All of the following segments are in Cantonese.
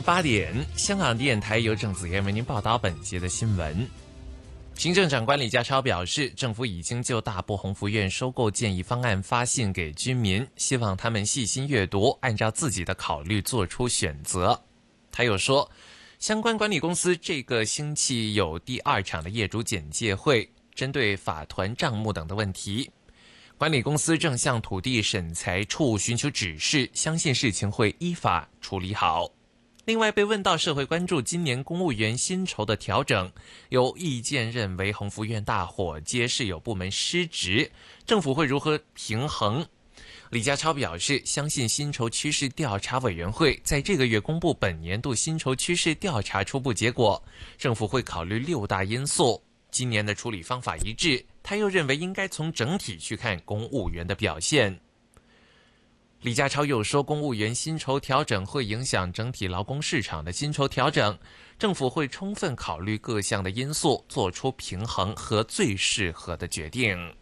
8点，香港电台由郑子妍为您报道本节的新闻。行政长官李家超表示，政府已经就大埔鸿福苑收购建议方案发信给居民，希望他们细心阅读，按照自己的考虑做出选择。他又说，相关管理公司这个星期有第2场的业主简介会，针对法团账目等的问题，管理公司正向土地审裁处寻求指示，相信事情会依法处理好。另外，被问到社会关注今年公务员薪酬的调整，有意见认为鸿福苑大火揭示有部门失职，政府会如何平衡？李家超表示，相信薪酬趋势调查委员会在这个月公布本年度薪酬趋势调查初步结果，政府会考虑6大因素，今年的处理方法一致。他又认为应该从整体去看公务员的表现。李家超又说，公务员薪酬调整会影响整体劳工市场的薪酬调整，政府会充分考虑各项的因素，做出平衡和最适合的决定。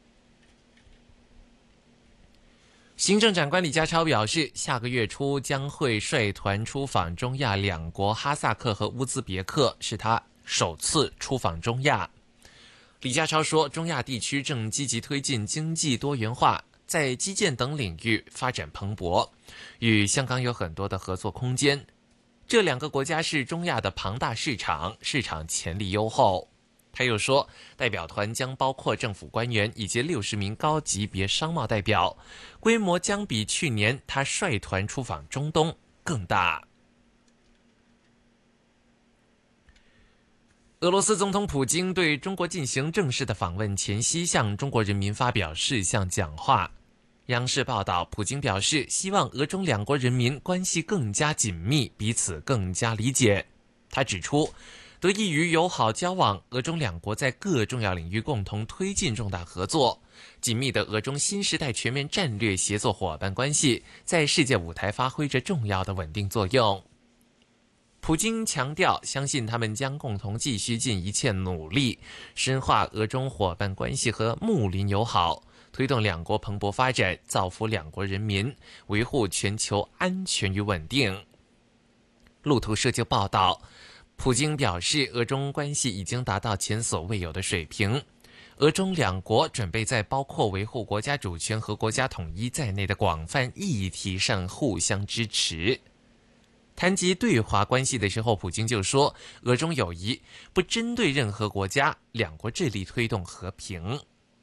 行政长官李家超表示，下个月初将会率团出访中亚2国哈萨克和乌兹别克，是他首次出访中亚。李家超说，中亚地区正积极推进经济多元化，在基建等领域发展蓬勃，与香港有很多的合作空间。这2个国家是中亚的庞大市场，市场潜力优厚。他又说，代表团将包括政府官员以及60名高级别商贸代表，规模将比去年他率团出访中东更大。俄罗斯总统普京对中国进行正式的访问前夕，向中国人民发表事项讲话。央视报道，普京表示希望俄中2国人民关系更加紧密，彼此更加理解。他指出，得益于友好交往，俄中2国在各重要领域共同推进重大合作，紧密的俄中新时代全面战略协作伙伴关系在世界舞台发挥着重要的稳定作用。普京强调，相信他们将共同继续尽一切努力，深化俄中伙伴关系和睦邻友好，推动2国蓬勃发展，造福2国人民，维护全球安全与稳定。路透社就报道，普京表示，俄中关系已经达到前所未有的水平，俄中2国准备在包括维护国家主权和国家统一在内的广泛议题上互相支持。谈及对华关系的时候，普京就说，俄中友谊不针对任何国家，2国致力推动和平。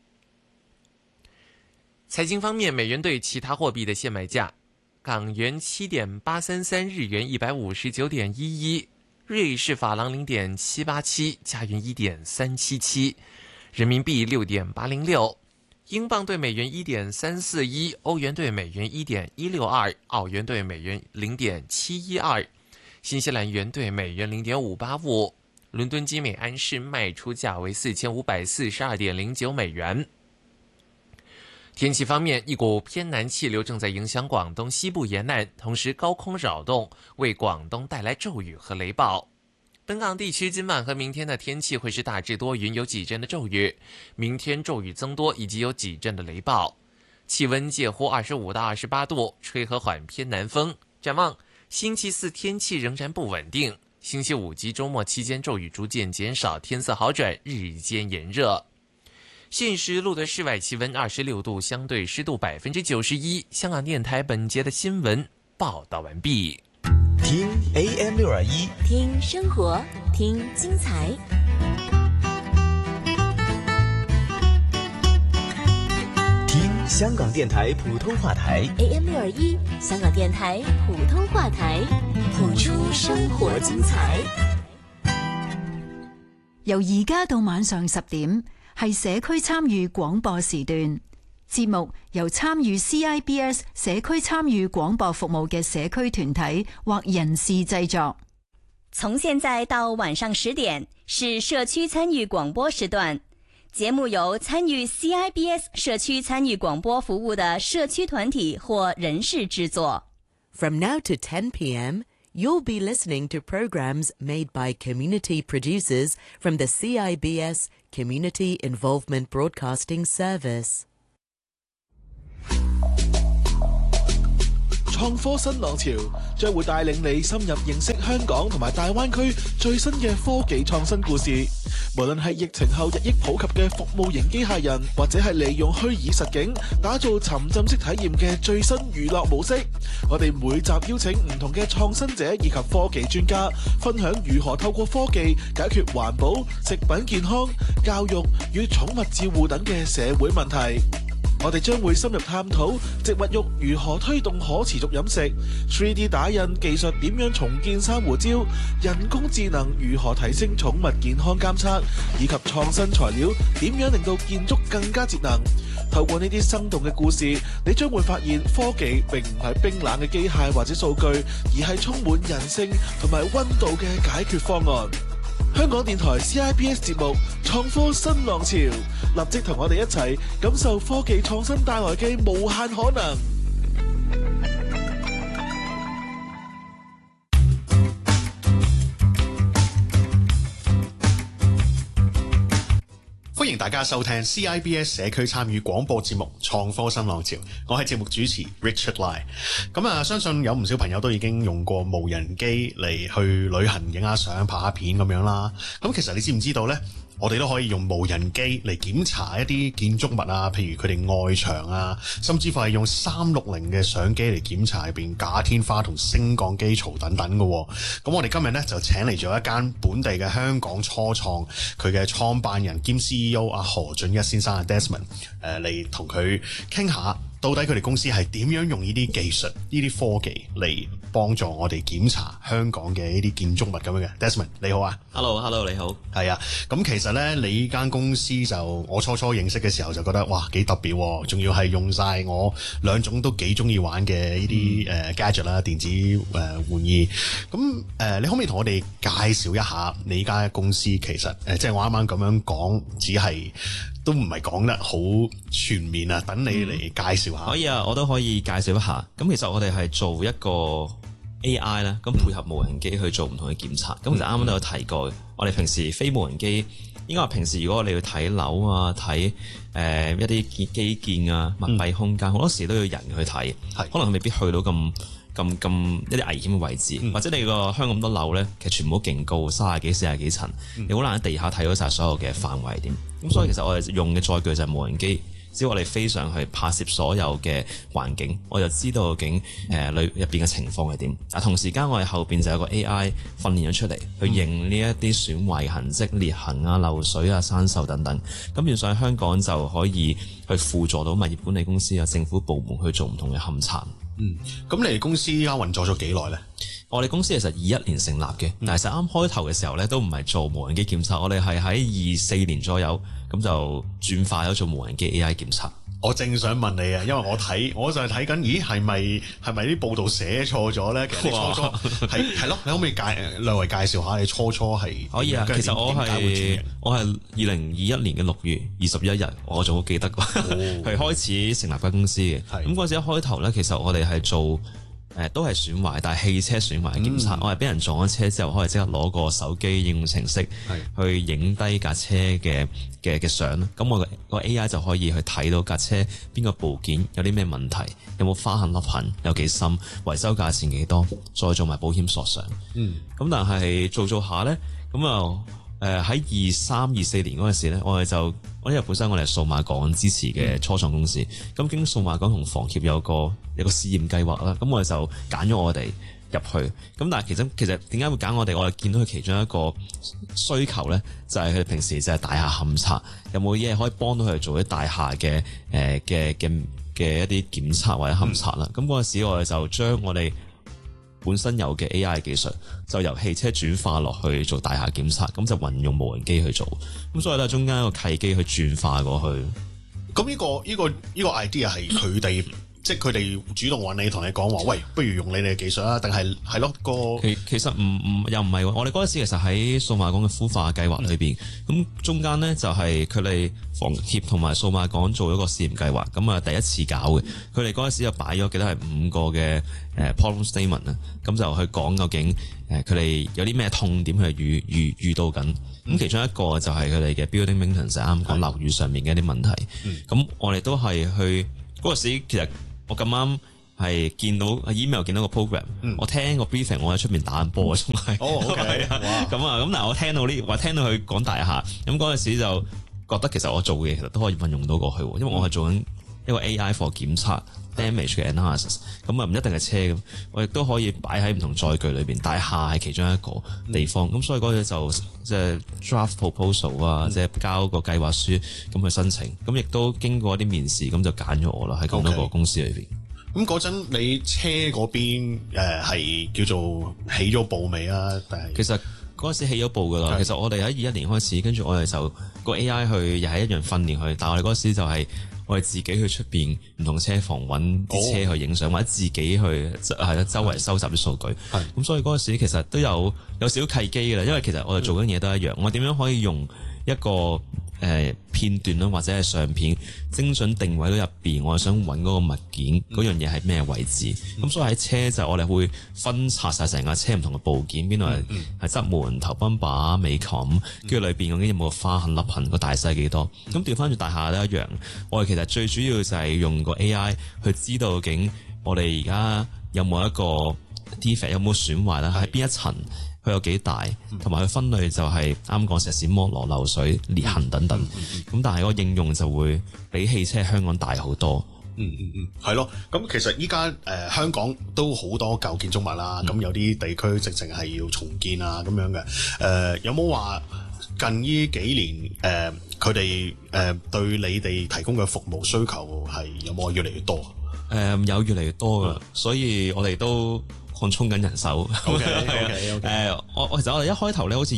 财经方面，美元对其他货币的现卖价，港元 7.833， 日元 159.11， 瑞士法郎 0.787， 加元 1.377， 人民币 6.806，英镑对美元 1.341， 欧元对美元 1.162， 澳元对美元 0.712， 新西兰元对美元 0.585， 伦敦金每安士卖出价为 4542.09 美元。天气方面，一股偏南气流正在影响广东西部沿岸，同时高空扰动为广东带来骤雨和雷暴。本港地区今晚和明天的天气会是大致多云，有几阵的骤雨，明天骤雨增多，以及有几阵的雷暴。气温介乎25到28度，吹和缓偏南风。展望星期4天气仍然不稳定，星期5及周末期间骤雨逐渐减少，天色好转，日间炎热。现时录的室外气温26度，相对湿度 91%。 香港电台本节的新闻报道完毕。 听 AM621， 听生活，听精彩。 听香港电台普通话台 AM621， 香港電台普通話台，譜出生活精彩。 由而家到晚上10點，係社區參與廣播時段。節目由參與 CIBS 社區參與廣播服務嘅社區團體或人士製作。 從現在到晚上10點是社區參與廣播時段，節目由參與 CIBS 社區參與廣播服務的社區團體或人士製作。 From now to 10 p.m., you'll be listening to programs made by community producers from the CIBS Community Involvement Broadcasting Service. 創科新浪潮，將會帶領你深入認識香港同埋大灣區最新嘅科技創新故事。無論係疫情後日益普及嘅服務型機械人，或者係利用虛擬實境打造沉浸式體驗嘅最新娛樂模式，我哋每集邀請唔同嘅創新者以及科技專家，分享如何透過科技解決環保、食品健康、教育與寵物照護等嘅社會問題。我哋將會深入探討植物肉如何推動可持續飲食， 3D 打印技術點樣重建珊瑚礁，人工智能如何提升寵物健康監測，以及創新材料點樣令到建築更加節能。透過呢啲生動嘅故事，你將會發現科技並唔係冰冷嘅機械或者數據，而係充滿人性同埋溫度嘅解決方案。香港電台 CIBS 節目《創科新浪潮》，立即同我哋一齊感受科技創新帶來嘅無限可能。 歡迎大家收聽 CIBS 社區參與廣播節目《創科新浪潮》，我係節目主持 Richard Lai。相信有唔少朋友都已經用過無人機嚟去旅行影下相、拍下片咁樣啦。咁其實你知唔知道呢？我哋都可以用無人機嚟檢查一啲建築物啊，譬如佢哋外牆啊，甚至乎係用360嘅相機嚟檢查入邊假天花同升降機槽等等嘅。咁我哋今日呢，就請嚟咗一間本地嘅香港初創，佢嘅創辦人兼 CEO 阿何俊一先生啊 Desmond 嚟同佢傾下，到底佢哋公司係點樣用呢啲技術、呢啲科技嚟幫助我哋檢查香港嘅呢啲建築物咁樣嘅。Desmond 你好啊 ，Hello 你好， 係啊。咁其實咧，你呢間公司就我初認識嘅時候就覺得哇幾特別喎，仲要係用晒我2種都幾中意玩嘅呢啲gadget 啦，電子玩意。咁你可唔可以同我哋介紹一下你呢間公司？其實即係我啱啱咁樣講，只係都唔係講得好全面啊。等你嚟介紹下。 可以啊，我都可以介紹一下。咁其實我哋係做一個 AI 啦，咁配合無人機去做唔同嘅檢查。咁其實啱啱都有提過嘅，我哋平時飛無人機，應該話平時如果你要睇樓啊、睇一啲基建啊、密閉空間，好多時都要人去睇，可能未必去到咁一啲危險嘅位置，或者你個香港咁多樓咧，其實全部都勁高，30幾40幾層，你好難喺地下睇到晒所有嘅範圍點。咁所以其實我哋用嘅載具就係無人機。只要我哋飛上去拍攝所有嘅環境，我就知道究竟入邊嘅情況係點。同時間我哋後邊就有個 AI 訓練咗出嚟，去認呢一啲損壞痕跡、裂痕啊、漏水啊、生鏽等等。咁變相香港就可以去輔助到物業管理公司啊、政府部門去做唔同嘅勘查。 咁你哋公司而家運作咗幾耐呢？ 我哋公司其實21年成立嘅，但係實啱開頭嘅時候咧，都唔係做無人機檢測，我哋係喺24年左右咁就轉化咗做無人機 AI 檢測。 我正想問你啊，因為我就係睇緊，咦係咪啲報道寫錯咗咧？其實你初係咯，你可唔可以略為介紹下你初係？可以啊， 其實我係2021年嘅6月21日，我仲好記得係開始成立間公司嘅。咁嗰陣時一開頭咧，其實我哋係做都係損壞，但係汽車損壞嘅檢測。我係俾人撞咗車之後，可以即刻攞個手機應用程式去影低架車嘅相。咁我個 AI 就可以去睇到架車邊個部件有啲咩問題，有冇花痕凹痕，有幾深，維修價錢幾多，再做埋保險索償。咁但係做下呢，咁啊喺23、24年嗰陣時咧，因為本身我哋係數碼港支持嘅初創公司，咁經數碼港同房協有個試驗計劃啦，咁我哋就揀咗我哋入去。咁但係其實點解會揀我哋？我哋見到佢其中一個需求咧，就係佢哋平時就係大廈勘測，有冇嘢可以幫到佢哋做啲大廈嘅一啲檢測或者勘測啦。咁嗰陣時我哋就將我哋本身有嘅 AI 技術，就由汽車轉化落去做大廈檢測，咁就運用無人機去做，咁所以咧中間一個契機去轉化過去。 咁呢個 idea 係佢哋即係佢哋主動揾你同你講話，喂，不如用你哋嘅技術啊？定係咯其實又唔係喎。我哋嗰陣時其實喺數碼港嘅孵化計劃裏邊，咁中間咧就係佢哋房協同埋數碼港做咗個試驗計劃，咁啊第一次搞嘅。佢哋嗰陣時就擺咗記得係5個嘅problem statement 啊，咁就去講究竟佢哋有啲咩痛點去遇到緊。咁其中一個就係佢哋嘅 building maintenance， 啱講樓宇上面嘅一啲問題。咁我哋都係去嗰陣時，其實我咁啱係見到 email 見到個 program，我聽個 briefing， 我喺出面打緊波仲係。 OK， 咁啊，咁但係我聽到佢講大廈，咁嗰陣時就覺得其實我做嘅嘢其實都可以運用到過去，因為我係做緊一個 AI for 檢測 damage 嘅 analysis， 咁啊唔一定係車咁，我亦都可以擺喺唔同載具裏邊，大廈係其中一個地方，咁所以嗰陣就即係 draft proposal 啊，即係交個計劃書咁去申請，咁亦都經過一啲面試，咁就揀咗我啦喺咁多個公司裏邊。 咁嗰陣你車嗰邊係叫做起咗步未啊？定係其實嗰陣時起咗步噶啦。其實我哋喺21年開始，跟住我哋就個 AI 去又係一樣訓練佢，但係我哋嗰陣時就係我哋自己去出邊唔同車房揾啲車去影相，或者自己去係啦周圍收集啲數據。咁所以嗰陣時其實都有少少契機嘅啦，因為其實我哋做緊嘢都一樣，我點樣可以用一個片段啦，或者係相片精準定位到入邊，我係想揾嗰個物件嗰樣嘢係咩位置。咁所以喺車就我哋會分拆晒成架車唔同嘅部件，邊度係側門、頭泵把、尾冚，跟住裏邊究竟有冇花痕、凹痕，個大細幾多。咁調翻轉大廈都一樣，我哋其實最主要就係用個 AI 去知道究竟我哋而家有冇一個 defect， 有冇損壞啦，喺邊一層。佢有幾大，同埋佢分類就係啱講石屎剝落、漏水、裂痕等等。咁但係個應用就會比汽車香港大好多。 係咯。咁其實依家香港都好多舊建築物啦，咁有啲地區直情係要重建啊咁樣嘅。有冇話近呢幾年佢哋對你哋提供嘅服務需求係有冇越嚟越多？ 有越嚟越多㗎，所以我哋都擴充緊人手。 我其實我哋一開頭咧，好似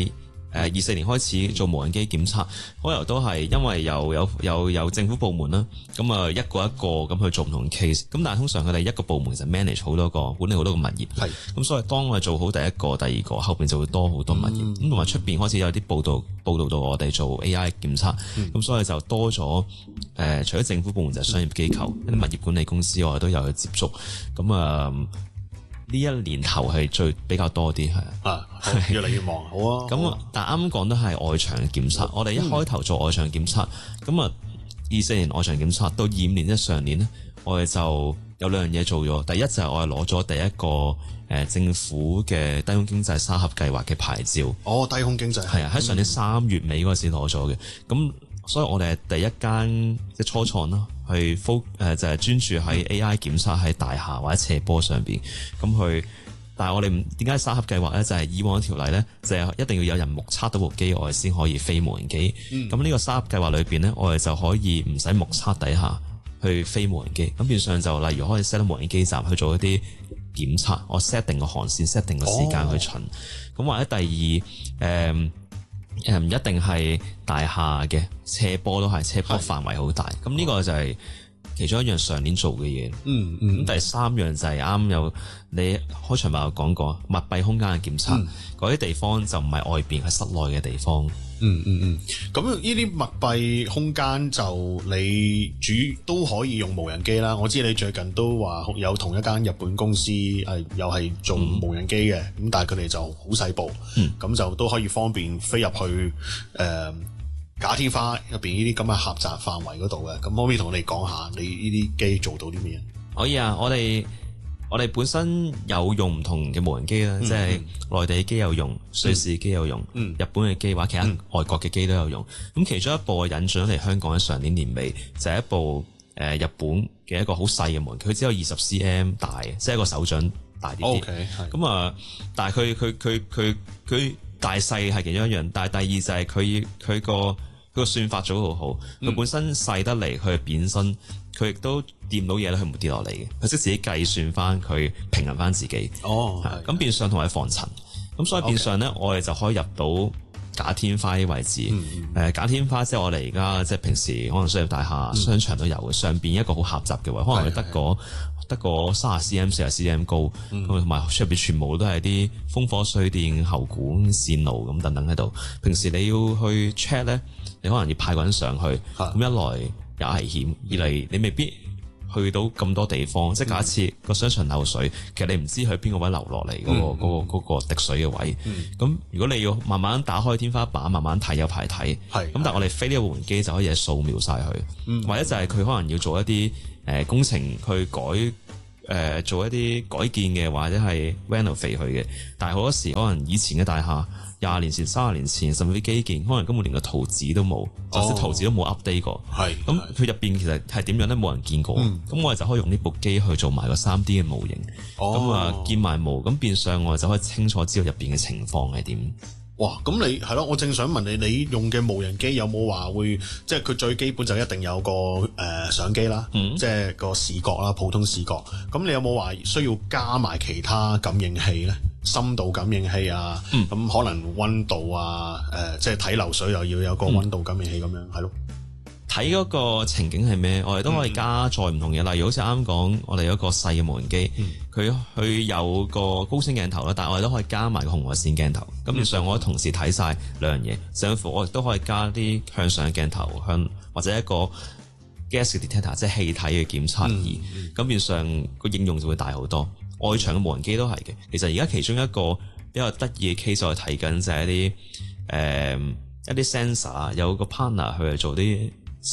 24年開始做無人機檢測，開頭都係因為有政府部門啦，咁啊一個一個咁去做唔同 case，咁但係通常佢哋一個部門就 manage 好多個管理好多個物業，咁所以當我哋做好第一個、第二個，後邊就會多好多物業，咁同埋出邊開始有啲報道到我哋做 AI 檢測，咁所以就多咗除咗政府部門就係商業機構、一啲物業管理公司我哋都有去接觸，咁呢一年頭係比較多啲，係越嚟越忙，好啊。 咁但係啱啱講都係外牆嘅檢測，我哋一開頭做外牆檢測，咁24年外牆檢測到25年即上年咧，我哋就有兩樣嘢做咗。第一就係我哋攞咗第一個政府嘅低空經濟沙盒計劃嘅牌照。 低空經濟係啊，喺上年3月尾嗰時攞咗嘅。咁所以我哋係第一間即係初創啦，去就係專注喺 AI 檢測喺大廈或者斜坡上邊咁去。但係我哋點解沙盒計劃咧？就係以往條例咧，就係一定要有人目測到部機，我哋先可以飛無人機。咁呢個沙盒計劃裏邊咧，我哋就可以唔使目測底下去飛無人機。咁變相就例如可以 set 到無人機站去做一啲檢測，我 set 定個航線 set 定個時間去巡。咁或者第二唔一定係大廈嘅斜坡都係，斜坡範圍好大。咁呢個就係其中一樣上年做嘅嘢。咁第三樣就係啱有你開場白有講過密閉空間嘅檢測，嗰啲地方就唔係外邊，係室內嘅地方。 咁呢啲密閉空間就你都可以用無人機啦。我知你最近都話有同一間日本公司又係做無人機嘅，咁但係佢哋就好細部，咁就都可以方便飛入去假天花入邊呢啲咁嘅狹窄範圍嗰度嘅。咁可唔可以同你講下你呢啲機做到啲咩？ 可以啊，我哋本身有用唔同嘅無人機啦，即係內地嘅機有用，瑞士機有用，日本嘅機或者其他外國嘅機都有用。咁其中一部引進咗嚟香港喺上年年尾，就係一部日本嘅一個好細嘅無人機，佢只有20 cm 大，即係一個手掌大啲啲。咁但係佢大細係其中一樣，但係第二就係佢個算法做得好好，佢本身細得嚟，佢係扁身，佢亦都掂到嘢咧，佢唔會跌落嚟嘅，佢識自己計算翻，佢平衡翻自己。咁變相同埋防塵，咁所以變相咧，我哋就可以入到假天花啲位置。假天花即係我哋而家即係平時可能商業大廈、商場都有嘅，上邊一個好狹窄嘅位，可能佢得個30 cm、40 cm 高，同埋出邊全部都係啲風火水電喉管線路咁等等喺度。平時你要去 check 咧，你可能要派個人上去，咁一來有危險，二嚟你未必去到咁多地方。即係假設個商場漏水，其實你唔知去邊個位流落嚟嗰個滴水嘅位。咁如果你要慢慢打開天花板，慢慢睇有排睇。咁但係我哋飛呢個無人機就可以掃描晒佢，或者就係佢可能要做一啲工程去改做一啲改建嘅，或者係 renovate 佢嘅。但係好多時可能以前嘅大廈20年前、30年前，甚至啲基建可能根本連個圖紙都冇，就算圖紙都冇 update 過。 係咁佢入邊其實係點樣咧？冇人見過。咁我哋就可以用呢部機去做埋個 3D 嘅模型。咁建埋模，咁變相我哋就可以清楚知道入邊嘅情況係點。 哇！咁你係咯，我正想問你，你用嘅無人機有冇話會，即係佢最基本就一定有個相機啦，即係個視覺啦，普通視覺。咁你有冇話需要加埋其他感應器咧？深度感應器啊，咁可能溫度啊，即係睇流水又要有個溫度感應器咁樣，係咯。 睇嗰個情景係咩？我哋都可以加載唔同嘢，例如好似啱講，我哋有一個細嘅無人機，佢有個高清鏡頭啦，但係我哋都可以加埋個紅外線鏡頭。咁以上我同時睇晒兩樣嘢，甚至乎我亦都可以加啲向上嘅鏡頭，或者一個 gas detector， 即係氣體嘅檢測儀。咁變相個應用就會大好多。外牆嘅無人機都係嘅。其實而家其中一個比較得意嘅 case 我哋睇緊就係一啲 sensor， 有個 partner 佢係做啲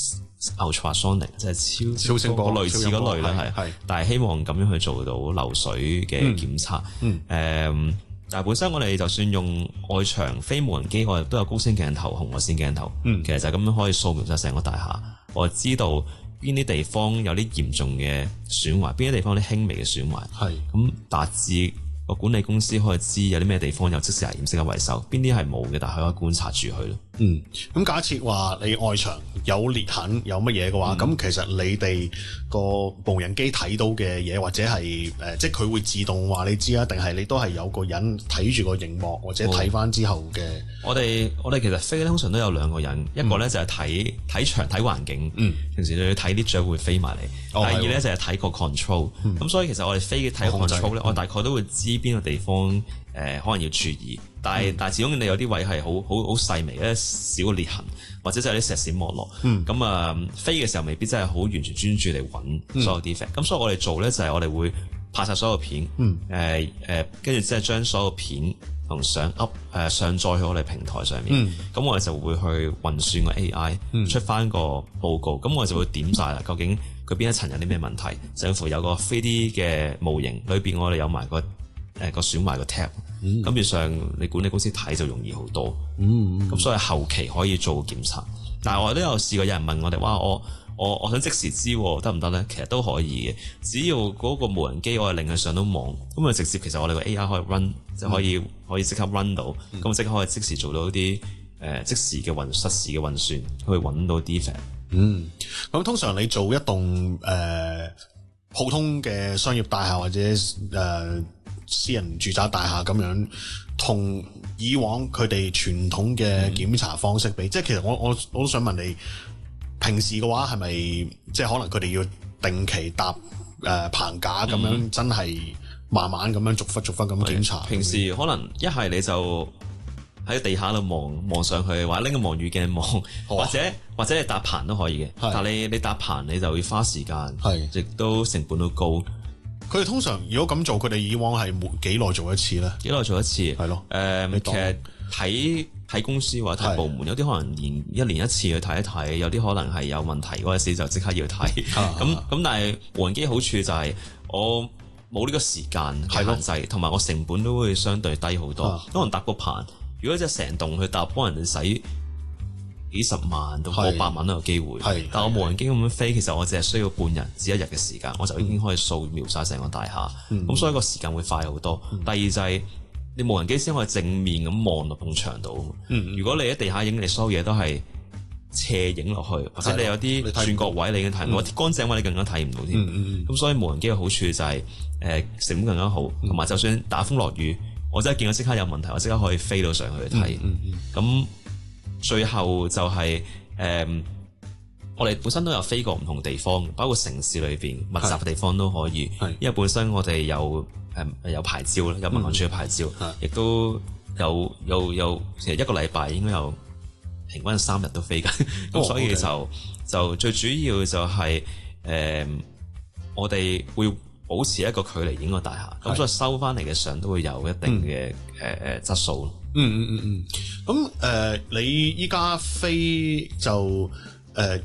ultrasonic， 即係超聲波類似嗰類啦，係。但係希望咁樣去做到流水嘅檢測。但係本身我哋就算用外牆非無人機，我哋都有高清鏡頭、紅外線鏡頭。其實就咁樣可以掃描晒成個大廈，我哋知道邊啲地方有啲嚴重嘅損壞，邊啲地方有啲輕微嘅損壞。係咁達至個管理公司可以知有啲咩地方有即時危險適合維修，邊啲係冇嘅，但係可以觀察住佢咯。咁假設話你外牆有裂痕有乜嘢嘅話，咁其實你哋個無人機睇到嘅嘢，或者係即係佢會自動話你知啊，定係你都係有個人睇住個熒幕，或者睇翻之後嘅？我哋其實飛通常都有兩個人，一個咧就係睇牆睇環境，平時你要睇啲雀會飛埋嚟。第二咧就係睇個 control。咁所以其實我哋飛嘅睇 control 咧，我大概都會知邊個地方可能要注意，但係始終你有啲位係好細微咧，少個裂痕，或者就係啲石屎剝落。咁飛嘅時候未必真係好完全專注嚟揾所有 defect。咁所以我哋做咧就係我哋會拍晒所有片，跟住即係將所有片同相上載去我哋平台上面。咁我哋就會去運算個 AI，出翻個報告。咁我哋就會點晒啦，究竟佢邊一層有啲咩問題，甚至乎有個 3D 嘅模型裏邊，我哋有埋個損壞個 tab。咁變相你管理公司睇就容易好多。咁所以後期可以做檢查。但係我都有試過有人問我哋，哇，我想即時知得唔得咧？其實都可以嘅，只要嗰個無人機我哋令佢上到網，咁啊直接其實我哋個 AI 可以 run，就可以即刻 run 到，咁即刻可以即時做到啲即時嘅實時嘅運算，去揾到 defect。 咁通常你做一棟普通嘅商業大廈或者私人住宅大廈咁樣，同以往佢哋傳統嘅檢查方式比，即係其實我都想問你，平時嘅話係咪即係可能佢哋要定期搭棚架咁樣，真係慢慢咁樣逐忽咁檢查？平時可能一係你就喺地下度望上去，或者拎個望遠鏡望，或者你搭棚都可以嘅。但係你搭棚你就要花時間，亦都成本都高。佢哋通常如果咁做，佢哋以往係幾耐做一次咧？幾耐做一次？係咯。其實睇公司或者睇部門，有啲可能一年一次去睇一睇，有啲可能係有問題嗰陣時就即刻要睇。咁但係無人機好處就係我冇呢個時間限制，同埋我成本都會相對低好多。可能搭個棚，如果即係成棟去搭，幫人哋使幾十萬到過百萬都有機會。但我無人機咁樣飛，其實我淨係需要半日至一日嘅時間，我就已經可以掃描晒成個大廈。咁所以個時間會快好多。第二就係你無人機先可以正面咁望落埲牆度。如果你喺地下影，你所有嘢都係斜影落去，或者你有啲轉角位你已經睇唔到，乾淨位你更加睇唔到添。咁所以無人機嘅好處就係成本更加好，同埋就算打風落雨，我真係見到即刻有問題，我即刻可以飛到上去睇。咁最後就係我哋本身都有飛過唔同地方，包括城市裏邊密集嘅地方都可以。因為本身我哋有牌照啦，有民航處嘅牌照，亦都有其實一個禮拜應該有平均3日都飛緊。咁所以就最主要就係我哋會保持一個距離影個大廈，咁所以收翻嚟嘅相都會有一定嘅質素。咁你依家飛就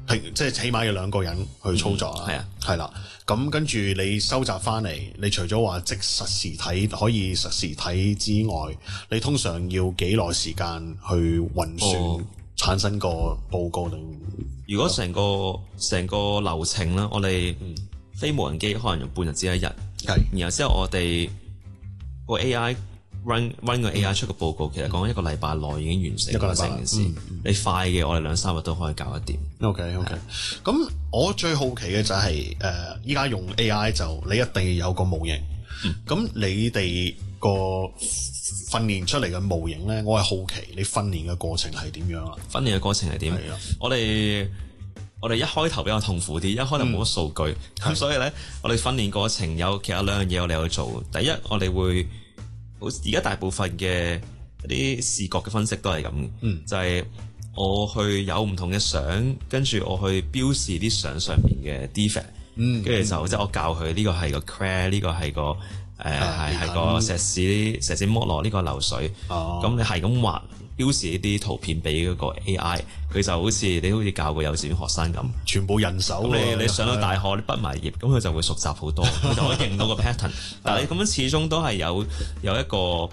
即係起碼有2個人去操作啦。 係啊， 係啦。咁跟住你收集翻嚟，你除咗話即實時睇可以實時睇之外，你通常要幾耐時間去運算產生個報告定？ 如果成個流程啦，我哋非無人機可能用半日至1日，然後之後我哋個 AI run 個 AI 出個報告，其實講1個禮拜內已經完成咗成件事。你快嘅，我哋2-3日都可以搞得掂。OK。 咁我最好奇嘅就係依家用 AI 就你一定要有個模型。咁你哋個訓練出嚟嘅模型咧，我係好奇你訓練嘅過程係點樣啊？ 訓練嘅過程係點？我哋一開頭比較痛苦啲，一開頭冇乜數據，咁所以咧，我哋訓練過程有其實2樣嘢我哋有去做。第一，我哋會而家大部分嘅一啲視覺嘅分析都係咁，就係我去有唔同嘅相，跟住我去標示啲相上面嘅 defect，跟住就即係我教佢呢個係個 crack， 呢個係個係個石屎剝落，呢個流水，咁你係咁畫標示呢啲圖片俾嗰個 AI， 佢就好似你好似教個幼稚園學生咁， 全部人手。 你上到大學你畢埋業，咁佢就會熟習好多，佢就可以認到個 pattern。但係你咁樣始終都係有一個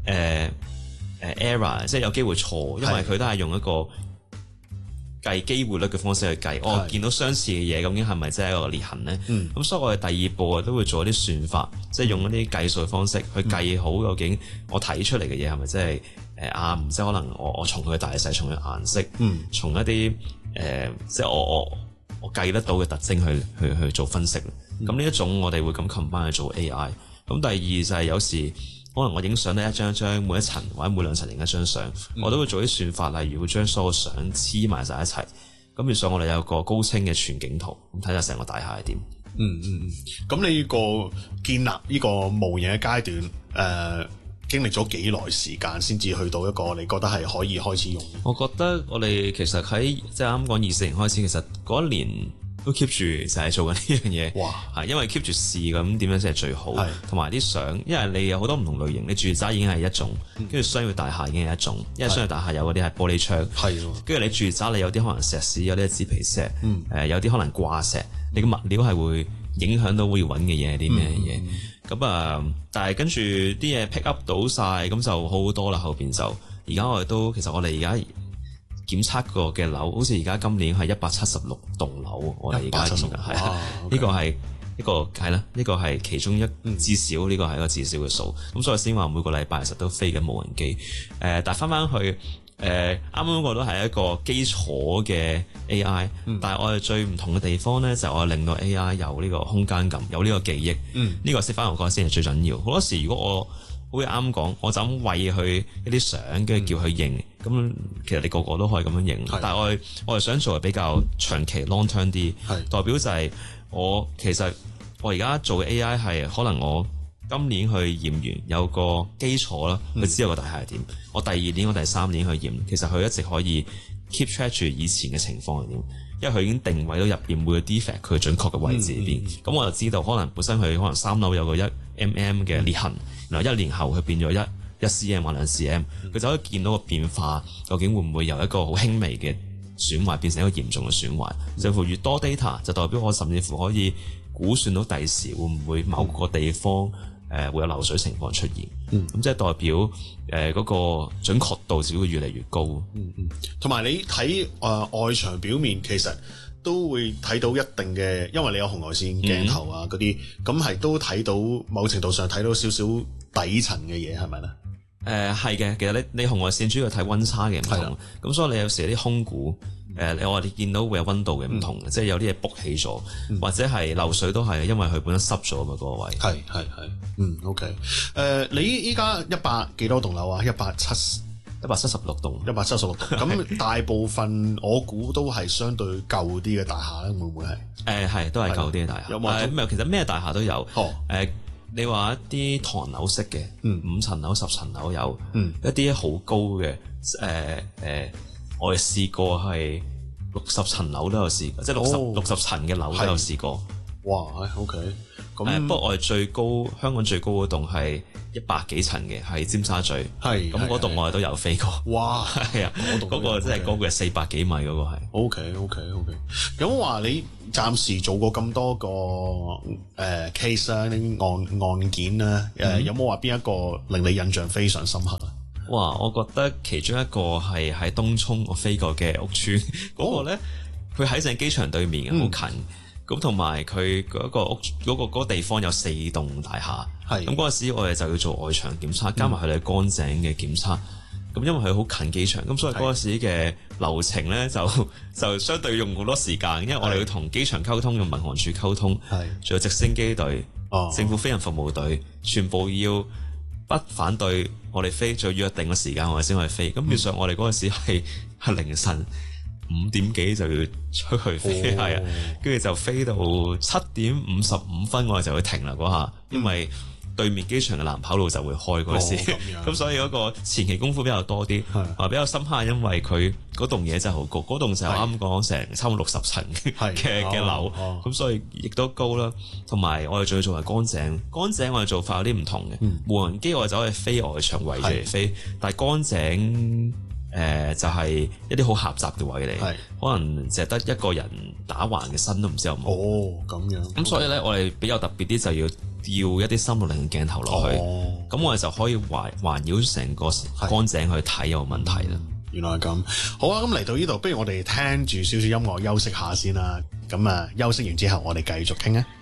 error， 即係有機會錯，因為佢都係用一個計機會率嘅方式去計。我見到相似嘅嘢，究竟係咪真係一個裂痕咧？咁所以我哋第二步都會做一啲算法，即係用一啲計數方式去計好究竟我睇出嚟嘅嘢係咪真係啱？即係可能我從佢嘅大細，從佢顏色，從一啲即係我計得到嘅特徵去做分析。咁呢一種我哋會咁 combine 去做 AI。咁第二就係有時可能我影相咧一張一張，每一層或者每2層影一張相，我都會做啲算法，例如會將所有相黐埋晒一齊。咁變相我哋有個高清嘅全景圖，咁睇下成個大廈係點。 咁你個建立呢個模型嘅階段，經歷咗幾耐時間先至去到一個你覺得係可以開始用？ 我覺得我哋其實喺即係啱講24年開始，其實嗰1年都 keep 住就係做緊呢樣嘢。哇！係因為 keep 住試咁點樣先係最好，同埋啲相，因為你有好多唔同類型，你住宅已經係一種，跟住商業大廈已經係一種，因為商業大廈有嗰啲係玻璃窗，跟住你住宅你有啲可能石屎，有啲係紙皮石，有啲可能掛石，你個物料係會影響到會揾嘅嘢係啲咩嘢。咁但係跟住啲嘢 pick up 到晒，咁就好好多啦。後邊就而家我哋都其實我哋而家檢測過嘅樓，好似而家今年係176棟樓，我哋而家係呢個係一個係啦，呢個係其中至少呢個係一個至少嘅數。咁所以先話每個禮拜其實都飛緊無人機。但係翻去啱啱嗰個都係一個基礎嘅 AI，但係我哋最唔同嘅地方咧，就係我令到 AI 有呢個空間感，有呢個記憶。呢個識翻我講先係最緊要。好多時如果我好似啱講，我就咁餵佢一啲相，跟住叫佢認，咁其實你個個都可以咁樣認。但係我係想做係比較長期 long term 啲，代表就係其實我而家做嘅 AI 係可能我今年去驗完有個基礎啦，佢知道個大廈係點。我第2年、我第3年去驗，其實佢一直可以 keep track 住以前嘅情況係點，因為佢已經定位到入邊每個 defect 佢準確嘅位置喺邊。咁我就知道可能本身佢可能3樓有個1 mm 嘅裂痕，然後1年後佢變咗1 cm 或2 cm，佢就可以見到個變化，究竟會唔會由一個好輕微嘅損壞變成一個嚴重嘅損壞。甚至乎越多 data 就代表我甚至乎可以估算到第時會唔會某個地方會有漏水情況出現。咁即係代表嗰個準確度只會越嚟越高。 同埋你睇外牆表面其實都會睇到一定嘅，因為你有紅外線鏡頭啊嗰啲，咁係都睇到某程度上睇到少少底層嘅嘢係咪咧？ 係嘅，其實你紅外線主要睇溫差嘅唔同，咁所以你有時啲空鼓我哋見到會有溫度嘅唔同，即係有啲嘢卜起咗，或者係漏水都係因為佢本身濕咗嘛嗰個位。 係，OK。你依家幾多棟樓啊？176棟。176棟。咁大部分我估都係相對舊啲嘅大廈咧，會唔會係？係， 都係舊啲嘅大廈。有冇？其實咩大廈都有。你話一啲唐樓式嘅，5層樓、10層樓有，一啲好高嘅，我哋試過係60層樓都有試過，即係60層嘅樓都有試過。 哇，OK。 不過我哋香港最高嗰棟係 100幾層嘅，喺尖沙咀。 係咁嗰度我哋都有飛過。 哇！ 係啊，嗰個即係高嘅400幾米嗰個係。 OK。咁話你暫時做過咁多個case 啦，啲案件啦，有冇話邊一個令你印象非常深刻啊？ 哇！我覺得其中一個係喺東涌我飛過嘅屋邨嗰個咧，佢喺正機場對面嘅，好近。咁同埋佢嗰個屋嗰個地方有4棟大廈。係咁嗰陣時，我哋就要做外牆檢測，加埋佢哋乾淨嘅檢測。咁因為佢好近機場，咁所以嗰陣時嘅流程咧就相對用好多時間，因為我哋要同機場溝通，用民航處溝通，仲有直升機隊、政府飛行服務隊，全部要不反對我哋飛，就約定嘅時間我哋先可以飛。咁變相我哋嗰陣時係凌晨5點幾就要出去飛，係啊，跟住就飛到7點55分，我哋就會停啦嗰下，因為對面機場嘅南跑路就會開嗰時，咁所以嗰個前期功夫比較多啲，比較深刻，因為佢嗰棟嘢真係好高，嗰棟就啱講成差唔多60層嘅樓，咁所以亦都高啦。同埋我哋仲要做係乾淨我哋做法有啲唔同嘅，無人機我哋就可以飛外牆圍住嚟飛，但係乾淨就係一啲好狹窄嘅位嚟，可能淨係得一個人打橫嘅身都唔知有冇。 咁樣。咁所以咧，我哋比較特別啲就要吊一啲360鏡頭落去，咁我哋就可以環繞成個乾淨去睇有冇問題啦。 原來係咁。好啊，咁嚟到呢度，不如我哋聽住少少音樂休息下先啦。咁休息完之後，我哋繼續傾啊。